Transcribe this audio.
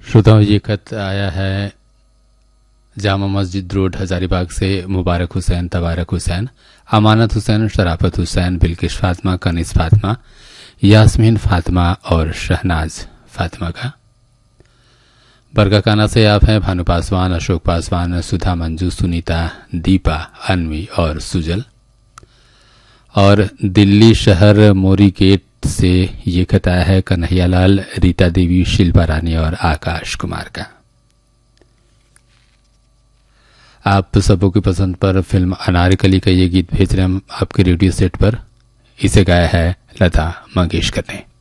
श्रोताओं, ये खत आया है जामा मस्जिद रोड हजारीबाग से मुबारक हुसैन, तबारक हुसैन, अमानत हुसैन, शराफत हुसैन, बिल्किश फातिमा, कनीस फातिमा, यास्मीन फातिमा और शहनाज फातिमा का। बरकाकाना से आप हैं भानु पासवान, अशोक पासवान, सुधा मंजू, सुनीता, दीपा, अनवी और सुजल। और दिल्ली शहर मोरी गेट से ये खत आया है कन्हैयालाल, रीता देवी, शिल्पा रानी और आकाश कुमार का। आप सबों की पसंद पर फिल्म अनारकली का ये गीत भेज रहे हैं हम आपके रेडियो सेट पर। इसे गाया है लता मंगेशकर ने।